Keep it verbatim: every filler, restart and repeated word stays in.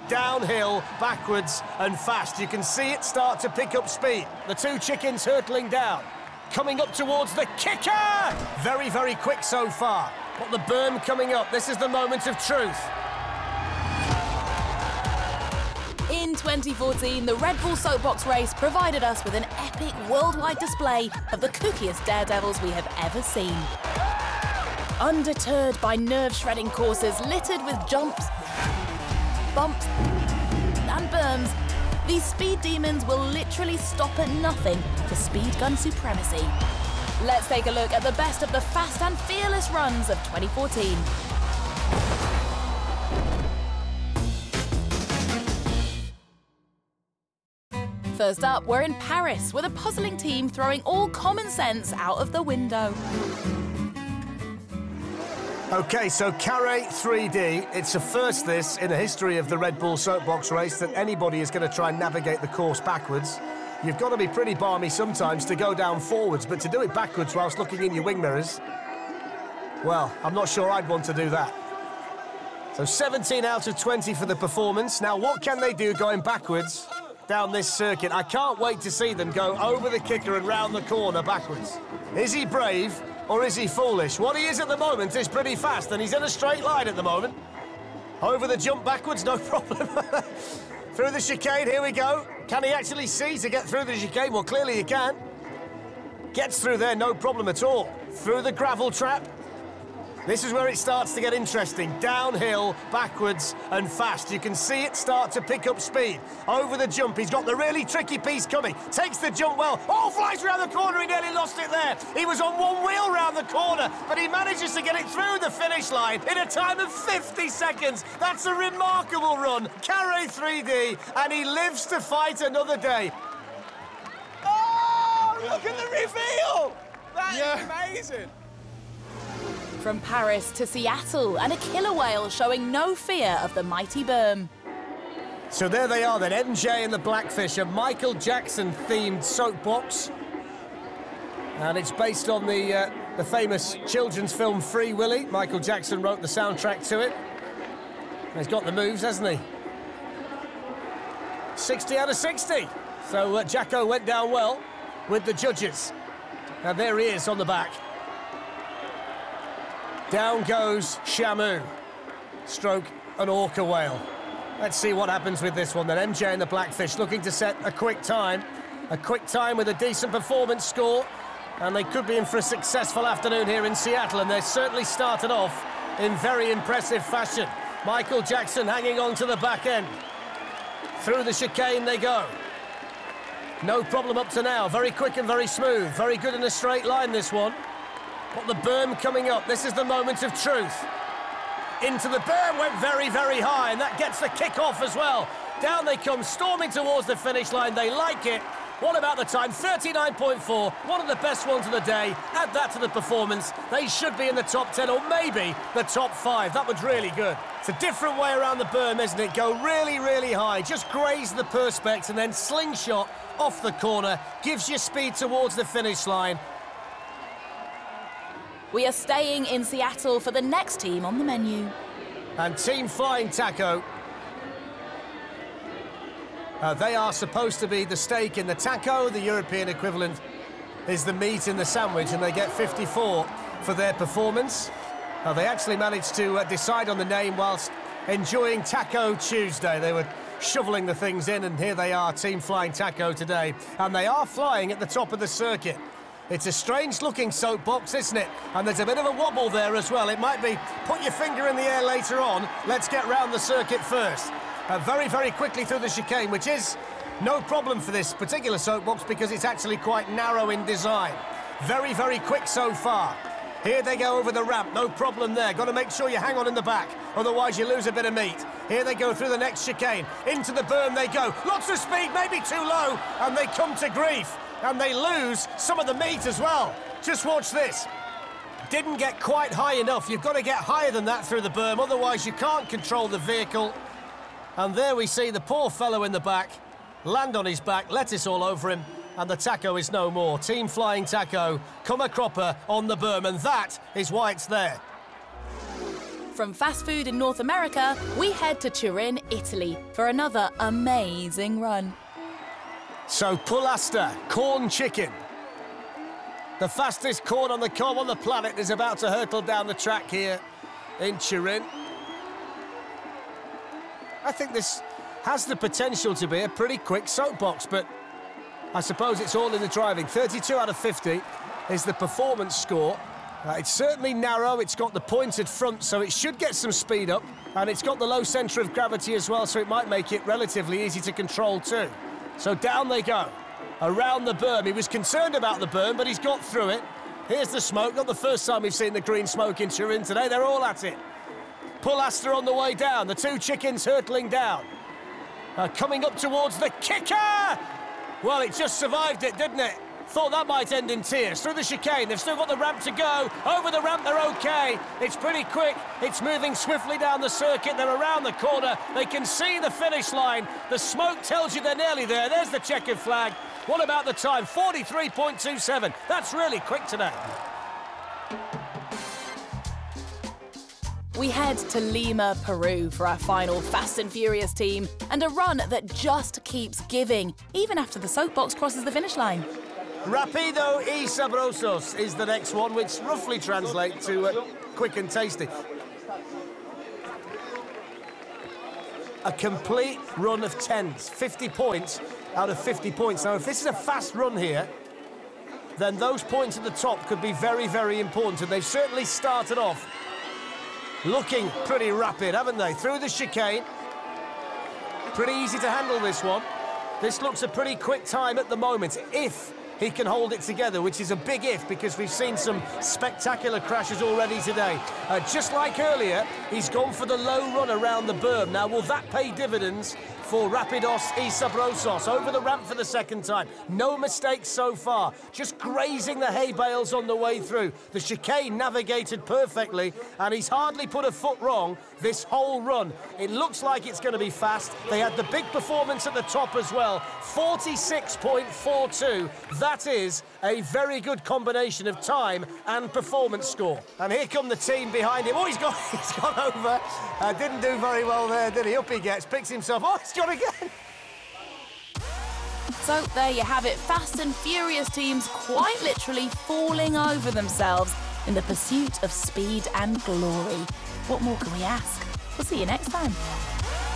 downhill, backwards and fast. You can see it start to pick up speed. The two chickens hurtling down, coming up towards the kicker. Very, very quick so far. But the berm coming up. This is the moment of truth. In twenty fourteen, the Red Bull Soapbox race provided us with an epic worldwide display of the kookiest daredevils we have ever seen. Undeterred by nerve-shredding courses littered with jumps, bumps and berms, these speed demons will literally stop at nothing for speed gun supremacy. Let's take a look at the best of the fast and fearless runs of twenty fourteen. First up, we're in Paris with a puzzling team throwing all common sense out of the window. OK, so Carré three D, it's a first this in the history of the Red Bull Soapbox race that anybody is going to try and navigate the course backwards. You've got to be pretty balmy sometimes to go down forwards, but to do it backwards whilst looking in your wing mirrors, well, I'm not sure I'd want to do that. So seventeen out of twenty for the performance. Now, what can they do going backwards down this circuit? I can't wait to see them go over the kicker and round the corner backwards. Is he brave or is he foolish? What he is at the moment is pretty fast, and he's in a straight line at the moment. Over the jump backwards, no problem. Through the chicane, here we go. Can he actually see to get through the chicane? Well, clearly he can. Gets through there, no problem at all. Through the gravel trap. This is where it starts to get interesting. Downhill, backwards and fast. You can see it start to pick up speed. Over the jump, he's got the really tricky piece coming. Takes the jump well. Oh, flies around the corner, he nearly lost it there. He was on one wheel round the corner, but he manages to get it through the finish line in a time of fifty seconds. That's a remarkable run. Carré three D, and he lives to fight another day. Oh, look at the reveal! That's yeah. amazing. From Paris to Seattle, and a killer whale showing no fear of the mighty berm. So there they are then, M J and the Blackfish, a Michael Jackson-themed soapbox. And it's based on the, uh, the famous children's film Free Willy. Michael Jackson wrote the soundtrack to it. And he's got the moves, hasn't he? sixty out of sixty. So uh, Jacko went down well with the judges. And there he is on the back. Down goes Shamu, stroke an orca whale. Let's see what happens with this one then. M J and the Blackfish looking to set a quick time. A quick time with a decent performance score. And they could be in for a successful afternoon here in Seattle, and they're certainly started off in very impressive fashion. Michael Jackson hanging on to the back end. Through the chicane they go. No problem up to now. Very quick and very smooth. Very good in a straight line, this one. But the berm coming up. This is the moment of truth. Into the berm, went very, very high, and that gets the kick off as well. Down they come, storming towards the finish line. They like it. What about the time? thirty-nine point four, one of the best ones of the day. Add that to the performance. They should be in the top ten, or maybe the top five. That was really good. It's a different way around the berm, isn't it? Go really, really high. Just graze the perspex and then slingshot off the corner. Gives you speed towards the finish line. We are staying in Seattle for the next team on the menu. And Team Flying Taco. Uh, they are supposed to be the steak in the taco. The European equivalent is the meat in the sandwich, and they get fifty-four for their performance. Uh, they actually managed to uh, decide on the name whilst enjoying Taco Tuesday. They were shoveling the things in, and here they are, Team Flying Taco today. And they are flying at the top of the circuit. It's a strange-looking soapbox, isn't it? And there's a bit of a wobble there as well. It might be put your finger in the air later on. Let's get round the circuit first. Uh, very, very quickly through the chicane, which is no problem for this particular soapbox because it's actually quite narrow in design. Very, very quick so far. Here they go over the ramp, no problem there. Got to make sure you hang on in the back, otherwise you lose a bit of meat. Here they go through the next chicane. Into the berm they go. Lots of speed, maybe too low, and they come to grief. And they lose some of the meat as well. Just watch this. Didn't get quite high enough. You've got to get higher than that through the berm, otherwise you can't control the vehicle. And there we see the poor fellow in the back land on his back, lettuce all over him, and the taco is no more. Team Flying Taco come a cropper on the berm, and that is why it's there. From fast food in North America, we head to Turin, Italy, for another amazing run. So Pollastre, corn chicken. The fastest corn on the cob on the planet is about to hurtle down the track here in Turin. I think this has the potential to be a pretty quick soapbox, but I suppose it's all in the driving. thirty-two out of fifty is the performance score. Uh, it's certainly narrow, it's got the pointed front, so it should get some speed up, and it's got the low centre of gravity as well, so it might make it relatively easy to control too. So down they go, around the berm. He was concerned about the berm, but he's got through it. Here's the smoke, not the first time we've seen the green smoke in Turin today, they're all at it. Pollastre on the way down, the two chickens hurtling down. Uh, coming up towards the kicker! Well, it just survived it, didn't it? Thought that might end in tears. Through the chicane, they've still got the ramp to go. Over the ramp, they're okay. It's pretty quick. It's moving swiftly down the circuit. They're around the corner. They can see the finish line. The smoke tells you they're nearly there. There's the checkered flag. What about the time? forty-three point two seven. That's really quick today. We head to Lima, Peru for our final Fast and Furious team, and a run that just keeps giving, even after the soapbox crosses the finish line. Rapido y Sabrosos is the next one, which roughly translates to uh, quick and tasty. A complete run of tens, fifty points out of fifty points. Now, if this is a fast run here, then those points at the top could be very, very important, and they've certainly started off looking pretty rapid, haven't they? Through the chicane. Pretty easy to handle, this one. This looks a pretty quick time at the moment, if he can hold it together, which is a big if, because we've seen some spectacular crashes already today. Uh, just like earlier, he's gone for the low run around the berm. Now, will that pay dividends for Rapidos y Sabrosos? Over the ramp for the second time. No mistakes so far. Just grazing the hay bales on the way through. The chicane navigated perfectly, and he's hardly put a foot wrong this whole run. It looks like it's going to be fast. They had the big performance at the top as well. forty-six point four two. That is a very good combination of time and performance score. And here come the team behind him. Oh, he's gone, he's gone over. Uh, didn't do very well there, did he? Up he gets, picks himself. Oh, he's gone again. So there you have it, Fast and Furious teams quite literally falling over themselves in the pursuit of speed and glory. What more can we ask? We'll see you next time.